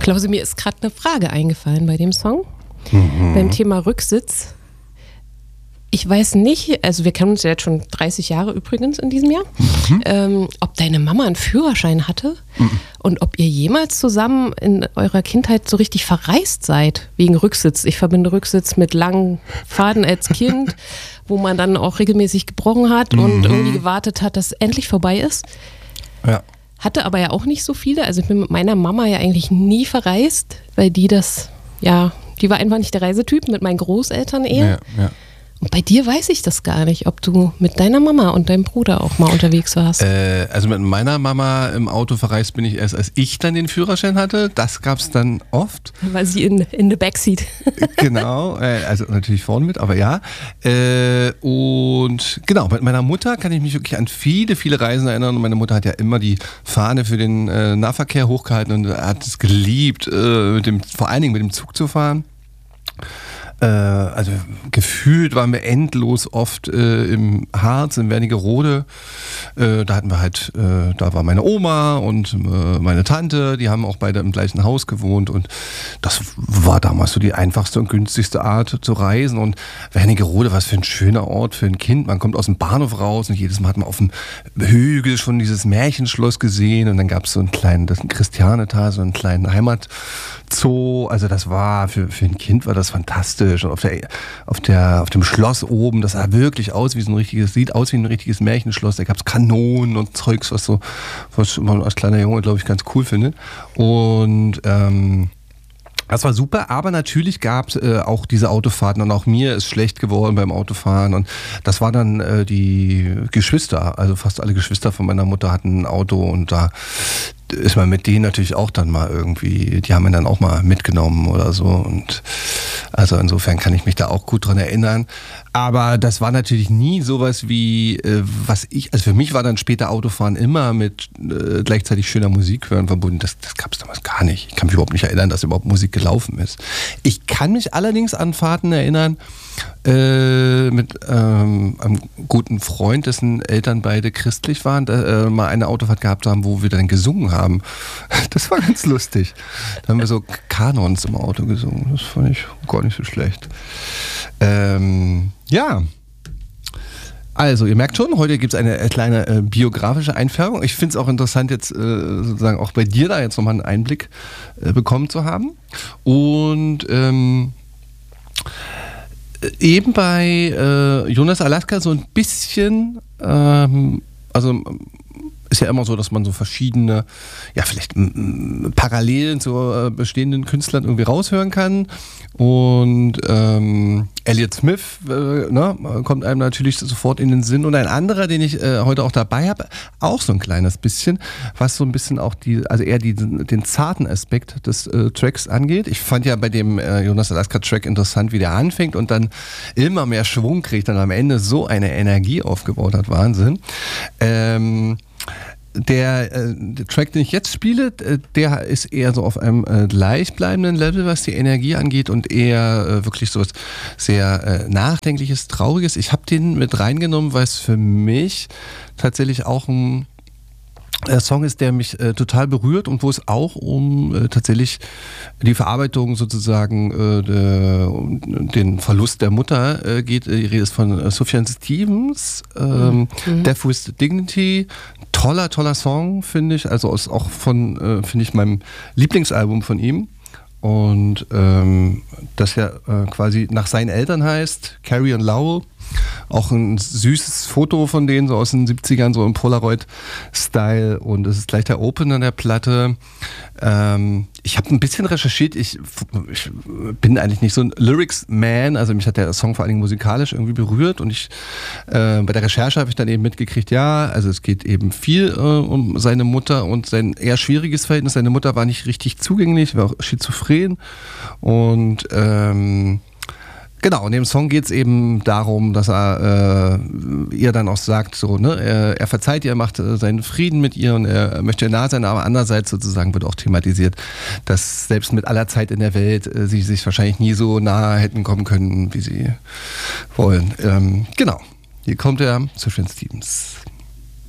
Klause, mir ist gerade eine Frage eingefallen bei dem Song. Beim Thema Rücksitz. Ich weiß nicht, also wir kennen uns ja jetzt schon 30 Jahre übrigens in diesem Jahr, ob deine Mama einen Führerschein hatte und ob ihr jemals zusammen in eurer Kindheit so richtig verreist seid wegen Rücksitz. Ich verbinde Rücksitz mit langen Fahrten als Kind, wo man dann auch regelmäßig gebrochen hat und irgendwie gewartet hat, dass es endlich vorbei ist. Ja. Hatte aber ja auch nicht so viele. Also ich bin mit meiner Mama ja eigentlich nie verreist, weil die war einfach nicht der Reisetyp, mit meinen Großeltern eher. Ja. Und bei dir weiß ich das gar nicht, ob du mit deiner Mama und deinem Bruder auch mal unterwegs warst. Also mit meiner Mama im Auto verreist bin ich erst, als ich dann den Führerschein hatte. Das gab es dann oft. War sie in the Backseat. Genau, also natürlich vorne mit, aber ja. Und genau, mit meiner Mutter kann ich mich wirklich an viele, viele Reisen erinnern. Und meine Mutter hat ja immer die Fahne für den Nahverkehr hochgehalten und hat es geliebt, vor allen Dingen mit dem Zug zu fahren. Also gefühlt waren wir endlos oft im Harz, in Wernigerode. Da hatten wir halt, da war meine Oma und meine Tante, die haben auch beide im gleichen Haus gewohnt und das war damals so die einfachste und günstigste Art zu reisen. Und Wernigerode, was für ein schöner Ort für ein Kind. Man kommt aus dem Bahnhof raus und jedes Mal hat man auf dem Hügel schon dieses Märchenschloss gesehen und dann gab es so einen kleinen, das ist ein Christianetal, so einen kleinen Heimatzoo. Also das war, für ein Kind war das fantastisch. Und auf dem Schloss oben, das sah wirklich aus wie so ein richtiges Märchenschloss. Da gab es Kanonen und Zeugs, was man als kleiner Junge, glaube ich, ganz cool findet. Und das war super, aber natürlich gab es auch diese Autofahrten und auch mir ist schlecht geworden beim Autofahren und das war dann die Geschwister, also fast alle Geschwister von meiner Mutter hatten ein Auto und da ist man mit denen natürlich auch dann mal irgendwie, die haben ihn dann auch mal mitgenommen oder so und also insofern kann ich mich da auch gut dran erinnern. Aber das war natürlich nie sowas wie, also für mich war dann später Autofahren immer mit gleichzeitig schöner Musik hören verbunden. Das gab es damals gar nicht. Ich kann mich überhaupt nicht erinnern, dass überhaupt Musik gelaufen ist. Ich kann mich allerdings an Fahrten erinnern, mit einem guten Freund, dessen Eltern beide christlich waren, mal eine Autofahrt gehabt haben, wo wir dann gesungen haben. Das war ganz lustig. Da haben wir so Kanons im Auto gesungen. Das fand ich gar nicht so schlecht. Ja. Also, ihr merkt schon, heute gibt es eine kleine biografische Einfärbung. Ich finde es auch interessant, jetzt sozusagen auch bei dir da jetzt nochmal einen Einblick bekommen zu haben. Und eben bei Jonas Alaska so ein bisschen, also ist ja immer so, dass man so verschiedene, ja vielleicht Parallelen zu bestehenden Künstlern irgendwie raushören kann. Und Elliott Smith kommt einem natürlich sofort in den Sinn. Und ein anderer, den ich heute auch dabei habe, auch so ein kleines bisschen, was so ein bisschen auch den zarten Aspekt des Tracks angeht. Ich fand ja bei dem Jonas Alaska Track interessant, wie der anfängt und dann immer mehr Schwung kriegt und am Ende so eine Energie aufgebaut hat. Wahnsinn. Der Track, den ich jetzt spiele, der ist eher so auf einem gleichbleibenden Level, was die Energie angeht und eher wirklich so was sehr Nachdenkliches, Trauriges. Ich habe den mit reingenommen, weil es für mich tatsächlich auch ein Song ist, der mich total berührt und wo es auch um tatsächlich die Verarbeitung sozusagen den Verlust der Mutter geht. Die Rede ist von Sufjan Stevens, Death with Dignity. Toller Song, finde ich. Also ist auch von, finde ich, meinem Lieblingsalbum von ihm. Und das ja quasi nach seinen Eltern heißt, Carrie und Lowell. Auch ein süßes Foto von denen, so aus den 70ern, so im Polaroid-Style. Und es ist gleich der Opener der Platte. Ich habe ein bisschen recherchiert. Ich bin eigentlich nicht so ein Lyrics-Man. Also mich hat der Song vor allen Dingen musikalisch irgendwie berührt. Und bei der Recherche habe ich dann eben mitgekriegt, ja, also es geht eben viel um seine Mutter und sein eher schwieriges Verhältnis. Seine Mutter war nicht richtig zugänglich, war auch schizophren. Und genau, in dem Song geht es eben darum, dass er ihr dann auch sagt, so, ne, er verzeiht ihr, macht seinen Frieden mit ihr und er möchte ihr nah sein, aber andererseits sozusagen wird auch thematisiert, dass selbst mit aller Zeit in der Welt sie sich wahrscheinlich nie so nahe hätten kommen können, wie sie wollen. Genau, hier kommt er, Sufjan Stevens.